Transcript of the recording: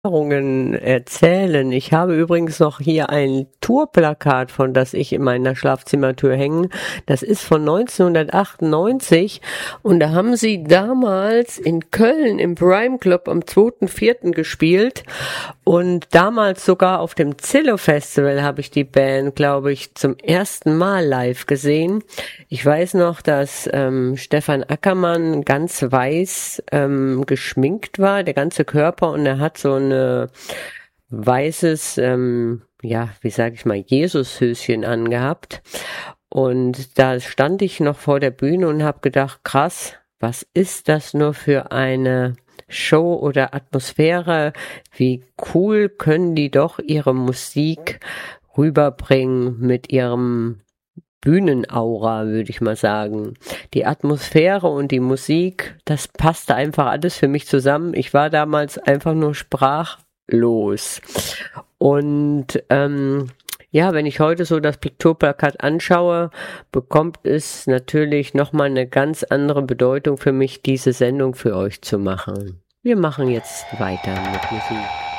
Erfahrungen erzählen. Ich habe übrigens noch hier ein Tourplakat, von das ich in meiner Schlafzimmertür hänge. Das ist von 1998 und da haben sie damals in Köln im Prime Club am 2.4. gespielt und damals sogar auf dem Zillow Festival habe ich die Band, glaube ich, zum ersten Mal live gesehen. Ich weiß noch, dass Stefan Ackermann ganz weiß geschminkt war, der ganze Körper, und er hat so ein weißes, wie sage ich mal, Jesushöschen angehabt. Und da stand ich noch vor der Bühne und habe gedacht, krass, was ist das nur für eine Show oder Atmosphäre? Wie cool können die doch ihre Musik rüberbringen mit ihrem Bühnenaura, würde ich mal sagen. Die Atmosphäre und die Musik, das passte einfach alles für mich zusammen. Ich war damals einfach nur sprachlos. Und wenn ich heute so das Pikturplakat anschaue, bekommt es natürlich nochmal eine ganz andere Bedeutung für mich, diese Sendung für euch zu machen. Wir machen jetzt weiter mit Musik.